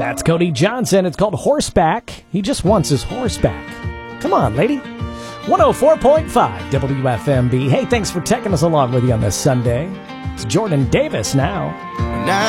That's Cody Johnson. It's called Horseback. He just wants his horseback. Come on, lady. 104.5 WFMB. Hey, thanks for taking us along with you on this Sunday. It's Jordan Davis now.